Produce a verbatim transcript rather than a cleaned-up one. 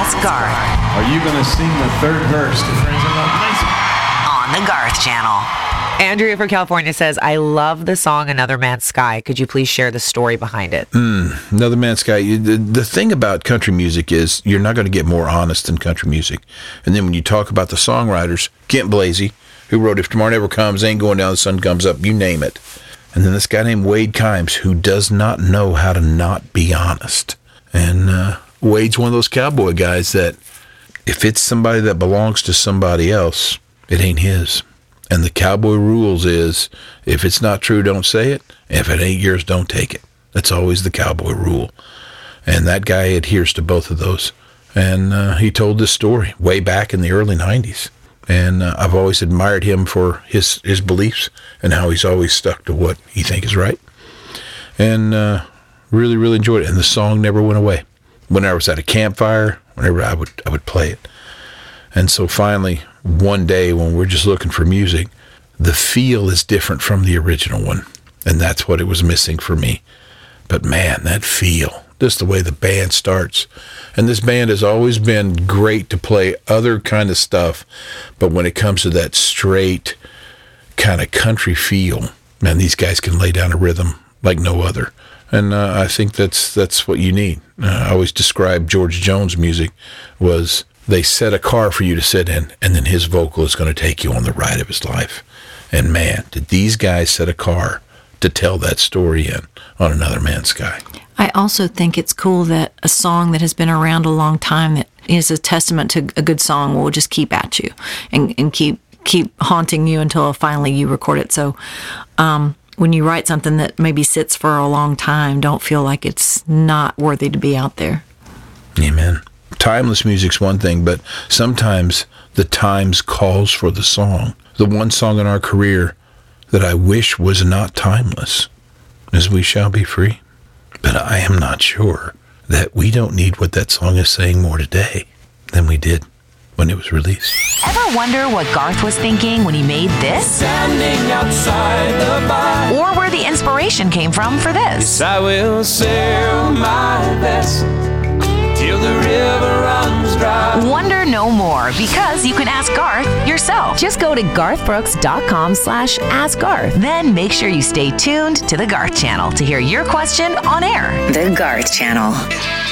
Ask Garth. Are you going to sing the third verse to Friends in Love Lansing? On the Garth Channel. Andrea from California says, I love the song Another Man's Sky. Could you please share the story behind it? Mm, Another Man's Sky. You, the, the thing about country music is you're not going to get more honest than country music. And then when you talk about the songwriters, Kent Blasey, who wrote If Tomorrow Never Comes, Ain't Going Down, the Sun Comes Up, you name it. And then this guy named Wade Kimes, who does not know how to not be honest. And uh, Wade's one of those cowboy guys that if it's somebody that belongs to somebody else, it ain't his. And the cowboy rules is, if it's not true, don't say it. If it ain't yours, don't take it. That's always the cowboy rule. And that guy adheres to both of those. And uh, he told this story way back in the early nineties. And uh, I've always admired him for his, his beliefs and how he's always stuck to what he thinks is right. And uh, really, really enjoyed it. And the song never went away. Whenever I was at a campfire, whenever I would I would play it. And so finally, one day when we're just looking for music, the feel is different from the original one. And that's what it was missing for me. But man, that feel, just the way the band starts. And this band has always been great to play other kind of stuff. But when it comes to that straight kind of country feel, man, these guys can lay down a rhythm like no other. And uh, I think that's that's what you need. Uh, I always describe George Jones' music was they set a car for you to sit in, and then his vocal is going to take you on the ride of his life. And man, did these guys set a car to tell that story in on Another Man's Sky. I also think it's cool that a song that has been around a long time that is a testament to a good song will just keep at you and, and keep keep haunting you until finally you record it. So um, when you write something that maybe sits for a long time, don't feel like it's not worthy to be out there. Amen. Timeless music's one thing, but sometimes the times calls for the song. The one song in our career that I wish was not timeless is We Shall Be Free. But I am not sure that we don't need what that song is saying more today than we did when it was released. Ever wonder what Garth was thinking when he made this? Standing outside the bar. Or where the inspiration came from for this? Yes, I will sail my best till the river runs dry. Wonder no more, because you can ask Garth yourself. Just go to garth brooks dot com slash ask Garth. Then make sure you stay tuned to the Garth Channel to hear your question on air. The Garth Channel.